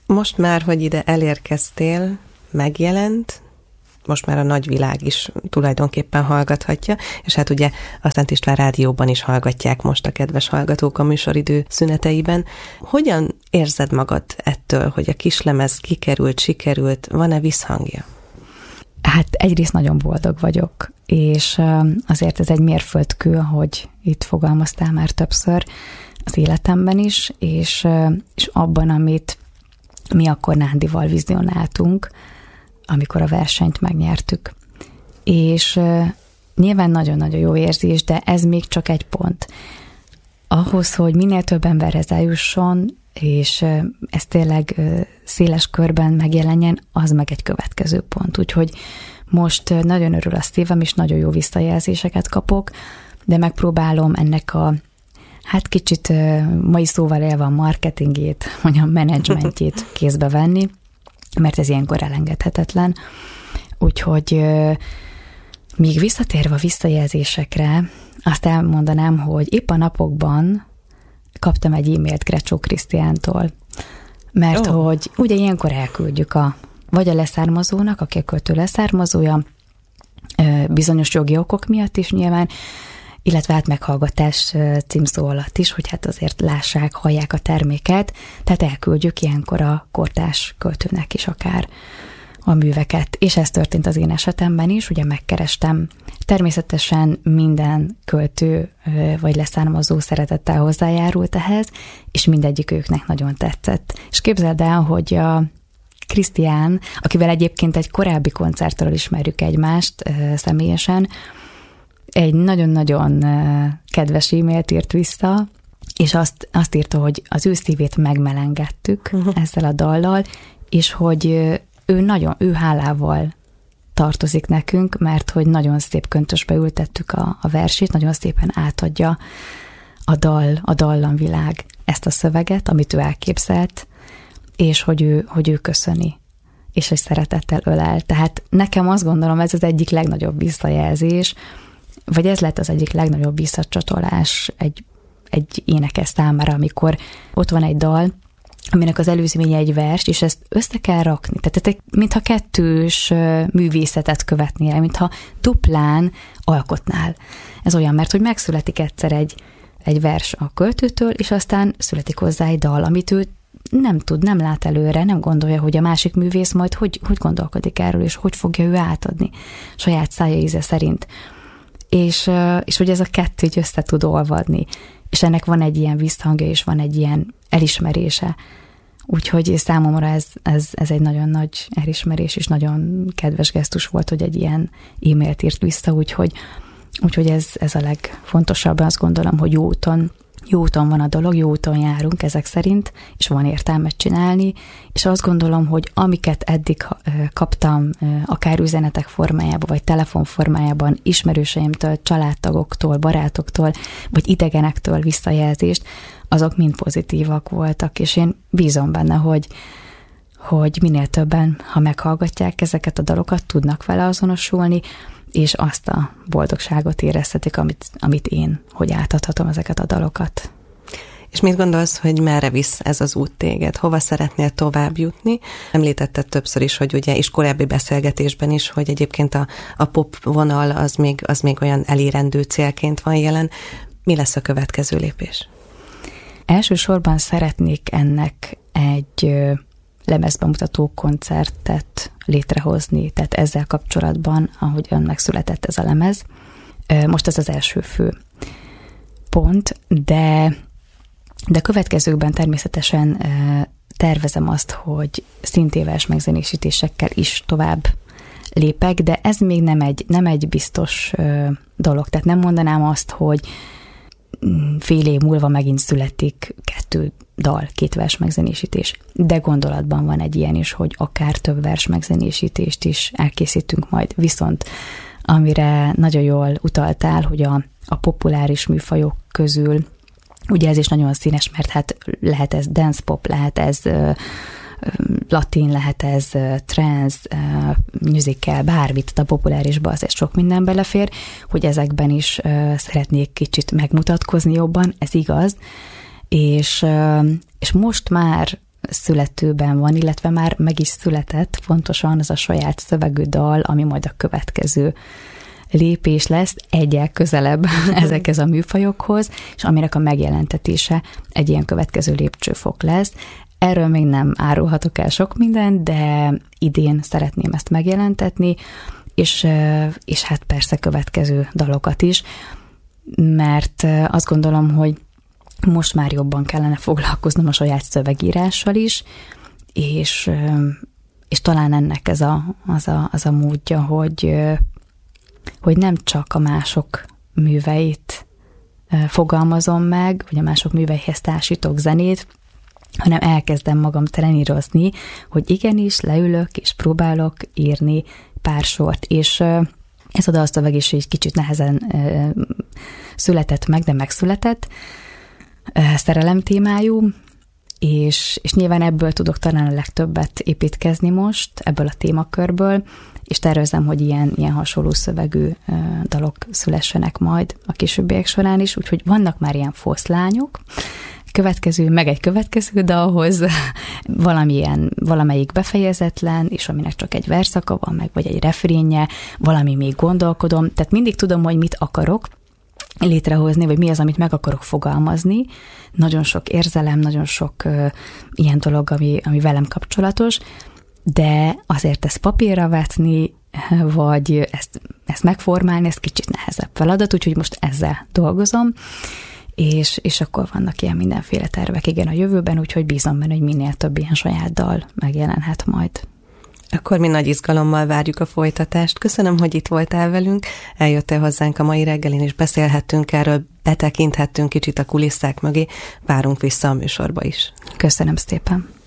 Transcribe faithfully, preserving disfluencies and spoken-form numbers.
Most már, hogy ide elérkeztél, megjelent, most már a nagyvilág is tulajdonképpen hallgathatja, és hát ugye a Szent István Rádióban is hallgatják most a kedves hallgatók a műsoridő szüneteiben. Hogyan érzed magad ettől, hogy a kislemez kikerült, sikerült, van-e visszhangja? Hát egyrészt nagyon boldog vagyok, és azért ez egy mérföldkő, ahogy itt fogalmaztál már többször az életemben is, és, és abban, amit mi akkor Nándival vizionáltunk, amikor a versenyt megnyertük. És uh, nyilván nagyon-nagyon jó érzés, de ez még csak egy pont. Ahhoz, hogy minél több emberhez eljusson, és uh, ez tényleg uh, széles körben megjelenjen, az meg egy következő pont. Úgyhogy most uh, nagyon örül a szívem, és nagyon jó visszajelzéseket kapok, de megpróbálom ennek a hát kicsit uh, mai szóval élve a marketingét, vagy a menedzsmentjét kézbe venni, mert ez ilyenkor elengedhetetlen. Úgyhogy euh, még visszatérve a visszajelzésekre, azt elmondanám, hogy épp a napokban kaptam egy e-mailt Grecsó Krisztiántól, mert oh. hogy ugye ilyenkor elküldjük a, vagy a leszármazónak, aki a költő leszármazója, bizonyos jogi okok miatt is nyilván, illetve hát meghallgatás címszó alatt is, hogy hát azért lássák, hallják a terméket, tehát elküldjük ilyenkor a kortárs költőnek is akár a műveket. És ez történt az én esetemben is, ugye megkerestem. Természetesen minden költő vagy leszármazó szeretettel hozzájárult ehhez, és mindegyik őknek nagyon tetszett. És képzeld el, hogy a Krisztián, akivel egyébként egy korábbi koncertről ismerjük egymást személyesen, egy nagyon-nagyon kedves e-mailt írt vissza, és azt, azt írta, hogy az ő szívét megmelengettük uh-huh. ezzel a dallal, és hogy ő nagyon, ő hálával tartozik nekünk, mert hogy nagyon szép köntösbe ültettük a, a versét, nagyon szépen átadja a dal, a dallamvilág ezt a szöveget, amit ő elképzelt, és hogy ő, hogy ő köszöni, és egy szeretettel ölel. Tehát nekem azt gondolom, ez az egyik legnagyobb visszajelzés, vagy ez lett az egyik legnagyobb visszacsatolás egy, egy énekes számára, amikor ott van egy dal, aminek az előzménye egy vers, és ezt össze kell rakni. Tehát mintha kettős művészetet követnél, mintha duplán alkotnál. Ez olyan, mert hogy megszületik egyszer egy, egy vers a költőtől, és aztán születik hozzá egy dal, amit ő nem tud, nem lát előre, nem gondolja, hogy a másik művész majd hogy, hogy gondolkodik erről, és hogy fogja ő átadni saját szája íze szerint. És, és hogy ez a kettő így össze tud olvadni. És ennek van egy ilyen visszhangja, és van egy ilyen elismerése. Úgyhogy számomra ez, ez, ez egy nagyon nagy elismerés, és nagyon kedves gesztus volt, hogy egy ilyen e-mailt írt vissza, úgyhogy, úgyhogy ez, ez a legfontosabb, azt gondolom, hogy jó úton, jó úton van a dolog, jó úton járunk ezek szerint, és van értelmet csinálni, és azt gondolom, hogy amiket eddig kaptam, akár üzenetek formájában, vagy telefon formájában, ismerőseimtől, családtagoktól, barátoktól, vagy idegenektől visszajelzést, azok mind pozitívak voltak, és én bízom benne, hogy, hogy minél többen, ha meghallgatják ezeket a dalokat, tudnak vele azonosulni, és azt a boldogságot érezhetik, amit, amit én, hogy átadhatom ezeket a dalokat. És mit gondolsz, hogy merre visz ez az út téged? Hova szeretnél tovább jutni? Említetted többször is, hogy ugye, és korábbi beszélgetésben is, hogy egyébként a, a pop vonal az még, az még olyan elérendő célként van jelen. Mi lesz a következő lépés? Elsősorban szeretnék ennek egy lemezbemutató koncertet létrehozni, tehát ezzel kapcsolatban, ahogyan megszületett ez a lemez. Most ez az első fő pont, de, de következőkben természetesen tervezem azt, hogy szintéves megzenésítésekkel is tovább lépek, de ez még nem egy, nem egy biztos dolog, tehát nem mondanám azt, hogy fél év múlva megint születik kettő dal, két vers megzenésítés. De gondolatban van egy ilyen is, hogy akár több vers megzenésítést is elkészítünk majd. Viszont amire nagyon jól utaltál, hogy a, a populáris műfajok közül, ugye ez is nagyon színes, mert hát lehet ez dance pop, lehet ez uh, latin, lehet ez uh, trance, uh, musical, bármit, a populárisba azért sok minden belefér, hogy ezekben is uh, szeretnék kicsit megmutatkozni jobban, ez igaz, és, uh, és most már születőben van, illetve már meg is született pontosan az a saját szövegű dal, ami majd a következő lépés lesz, egyel közelebb ezekhez a műfajokhoz, és aminek a megjelentetése egy ilyen következő lépcsőfok lesz. Erről még nem árulhatok el sok mindent, de idén szeretném ezt megjelentetni, és, és hát persze következő dalokat is, mert azt gondolom, hogy most már jobban kellene foglalkoznom a saját szövegírással is, és, és talán ennek ez a, az, a, az a módja, hogy, hogy nem csak a mások műveit fogalmazom meg, vagy a mások műveihez társítok zenét, hanem elkezdem magam trenírozni, hogy igenis leülök és próbálok írni pár sort, és ez a dalszöveg is egy kicsit nehezen született meg, de megszületett, szerelem témájú, és, és nyilván ebből tudok talán a legtöbbet építkezni most, ebből a témakörből, és tervezem, hogy ilyen, ilyen hasonló szövegű dalok szülessenek majd a későbbiek során is, úgyhogy vannak már ilyen foszlányok, következő, meg egy következő dalhoz valamilyen, valamelyik befejezetlen, és aminek csak egy verszaka van meg, vagy egy refrénje, valami még gondolkodom, tehát mindig tudom, hogy mit akarok létrehozni, vagy mi az, amit meg akarok fogalmazni. Nagyon sok érzelem, nagyon sok uh, ilyen dolog, ami, ami velem kapcsolatos, de azért ezt papírra vetni, vagy ezt, ezt megformálni, ez kicsit nehezebb feladat, úgyhogy most ezzel dolgozom, és, és akkor vannak ilyen mindenféle tervek, igen, a jövőben, úgyhogy bízom benne, hogy minél több ilyen saját dal megjelenhet majd. Akkor mi nagy izgalommal várjuk a folytatást. Köszönöm, hogy itt voltál velünk, eljöttél hozzánk a mai reggelin, és beszélhettünk erről, betekinthettünk kicsit a kulisszák mögé, várunk vissza a műsorba is. Köszönöm szépen.